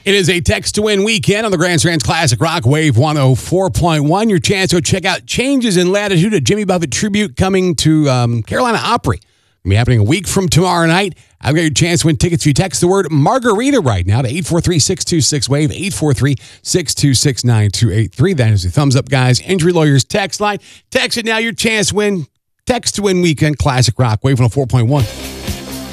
It is a text to win weekend on the Grand Strands Classic Rock Wave 104.1. Your chance to check out Changes in Latitude, a Jimmy Buffett tribute coming to Carolina Opry. It'll be happening a week from tomorrow night. I've got your chance to win tickets if you text the word Margarita right now to 843-626-WAVE, 843-626-9283. That is the Thumbs Up Guys Injury Lawyers text line. Text it now, your chance to win. Text to win weekend Classic Rock Wave 104.1.